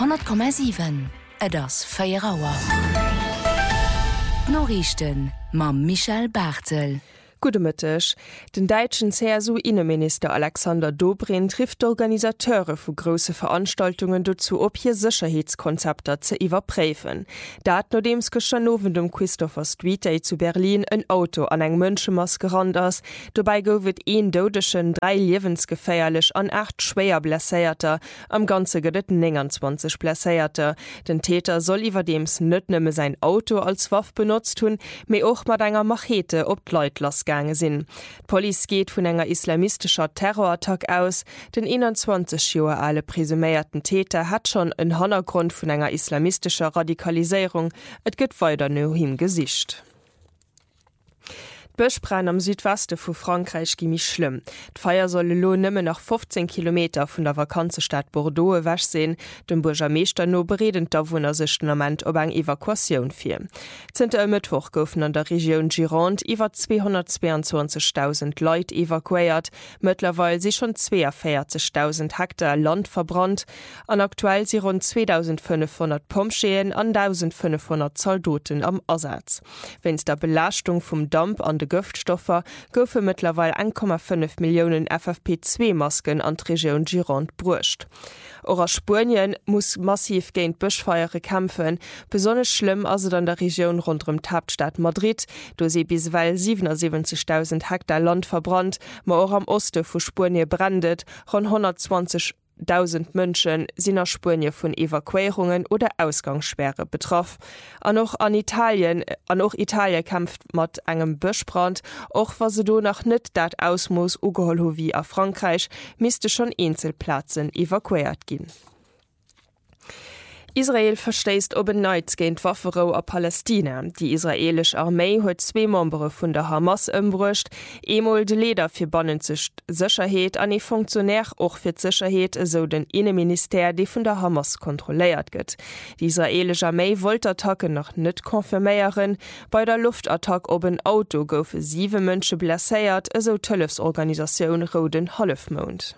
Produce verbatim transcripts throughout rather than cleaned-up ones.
hundert Komma sieben Et ass Féierauer. Norrichten mam Michel Bartel. Gute Mittag. Den deutschen C S U-Innenminister Alexander Dobrindt trifft Organisateure für große Veranstaltungen dazu, ob hier Sicherheitskonzepte zu überprüfen. Dat nachdem es gestern Abend um Christopher Street Day zu Berlin ein Auto an ein Menschenmass gerannt ist. Dabei gowet ein Dodischen, drei lebensgefährlich an acht schwer blessierte, am Ganze gedet neunundzwanzig blessierte. Den Täter soll überdems nicht nur sein Auto als Waffe benutzt haben, mehr auch mit einer Machete ob die Leute losgehen. Sinn. Police geht vun enger islamistischer Terrorattack aus. Den einundzwanzig Jahre alle presumierten Täter hat schon einen Hintergrund vun enger islamistischer Radikalisierung. Et geht weiter no him Gesicht. Böschbrenn am Südweste vu Frankreich gimi schlimm. D'Feier solle lo nëmme nach fünfzehn Kilometer vun der Vakanzestadt Bordeaux wäch sinn, dem Burgermeester no beredend der Wunner sech moment ob eng Evakuation fir. Zente e Mittwoch goufen an der Region Gironde iwwer zweihundertzweiundzwanzigtausend Leut evakuiert, mittlerweile si schon vierundvierzigtausend Hektar Land verbrannt, an aktuell si rund zweitausendfünfhundert Pompscheen an eintausendfünfhundert Soldaten am Ersatz. Wenns der Belastung vum Damp an de Giftstoffer goufe mittlerweile eins Komma fünf Millionen F F P zwei Masken an die Region Gironde brucht. Auch Spanien muss massiv gegen Buschfeuere kämpfen. Besonders schlimm also an der Region rund um die Hauptstadt Madrid, do sie bisweilen siebenundsiebzigtausend Hektar Land verbrannt, ma auch am Osten von Spanien brandet, rund hundertzwanzigtausend Menschen sind nach Spanien von Evakuierungen oder Ausgangssperre betroffen. An auch an Italien, an auch Italien kämpft mit einem Buschbrand, auch was sie noch nicht dat aus muss, ugeholt wie a Frankreich, müsste schon Einzelplätzen evakuiert gehen. Israel verstößt erneut gegen Waffenruhe a Palästina. Die israelische Armee hat zwei Member von der Hamas umgebracht, einmal de Leader für Sicherheit an ein Funktionär auch für die Sicherheit, so den Innenminister, die von der Hamas kontrolliert wird. Die israelische Armee wollte Attacken noch nicht konfirmieren. Bei der Luftattacke auf ein Auto goufen sieben Menschen blessiert, so die Hilfsorganisation Roten Halbmond.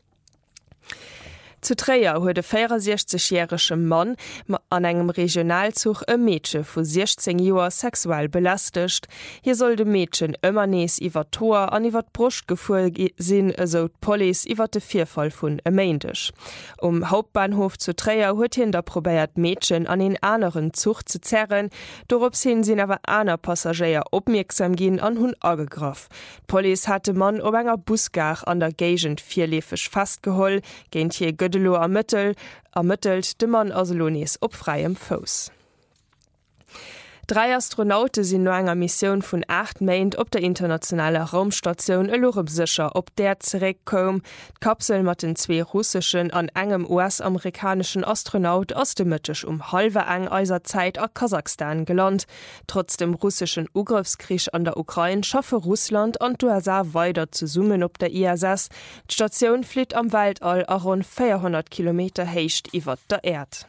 Zu Träger huet de vierundsechzigjährige Mann an engem Regionalzug e Mädchen vu sechzehn Joer sexuell belastigt. Hier soll de Mädchen ëmmer nees iwwer Tor an iwwer Brust gefuer sinn eso d Police iwwer de Vierfall vun e Méindech. Um Hauptbahnhof zu Träger huet hin der probéiert Mädchen an en aneren Zug ze zerren, dorop sinn sinn awer aner Passagier opmerksam ginn an hunn agegraff. Police hatte Mann op enger Busgar an der Gegend vierlefech fastgeholl, géint hier Gödelo ermittelt, ermittelt de Mann Asolonis op freiem Fuß. Drei Astronauten sind no enger Mission vun acht Mäint op der internationalen Raumstation elorem sicher, ob der zurückkom. Die Kapsel mat den zwei russischen an engem U S-amerikanischen Astronaut aus dem Mittag um halbe eng eiser Zeit a Kasachstan gelandet. Trotz dem russischen Ugriffskrieg an der Ukraine schaffe Russland und die U S A weiter zu summen op der I S S. Die Station fliegt am Weltall a rund vierhundert Kilometer heicht iwwer der Erd.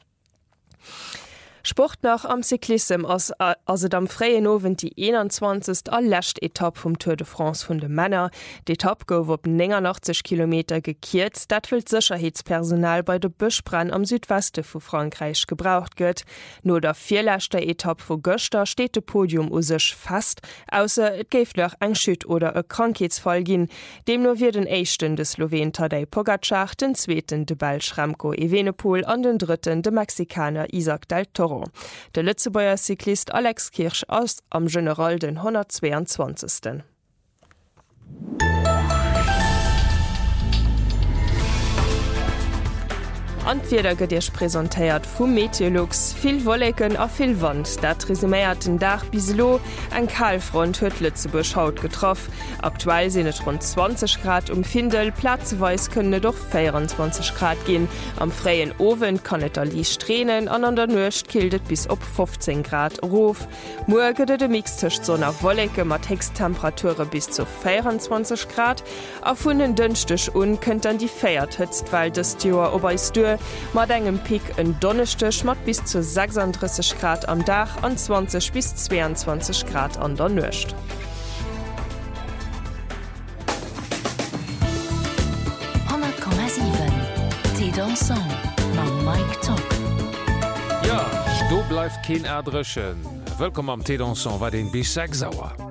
Sport nach am Cyklism ass as et am freien Owen die einundzwanzigste alllächt Etapp vum Tour de France vun de Männer. D'Etapp gouf op neunundachtzig Kilometer gekiert, dat will Sicherheitspersonal bei de Buschbrenn am Südweste vu Frankreich gebraucht gëtt. No der vierlächte Etapp vu Göster steht de Podium u sech fast, ausser et géif lech eng Schütt oder e Krankheitsfall ginn. Dem no wie den échten de Slowen Tadej Pogačar, den zweiten de Belg Remco Evenepoel an den dritten de Mexikaner Isaac Del Toro. Der Lützebauer Cyklist Alex Kirsch aus am General den hundertzweiundzwanzigsten Anwieder gët Dich präsentéiert vum Meteorlux, vill Wolleken a vill Wand, dat resümiert den Dach bis lo eng Kalfront huet Lützeburg haut getroff. Aktuell sinnet rund zwanzig Grad um Findel, Platzweis kënne doch vierundzwanzig Grad ginn. Am freien Owen kann et ali strähnen, an an der Nucht kildet bis op fünfzehn Grad Rof. Muer gëtt de Mixtisch sonner Wolleke mat Texttemperature bis zu vierundzwanzig Grad. A vun den Dënchtech un kënnt an die Féiert hëtzt, weil des Joer obeistur mat engem Pik en Donnechtech mat bis zu sechsunddreißig Grad am Dach an zwanzig bis zweiundzwanzig Grad an der Nucht. hundert Komma sieben T d'ensemble, ma Mike Do bleif ken erdrechen. Wëllkom am Tedanson war den bis sechs sauer.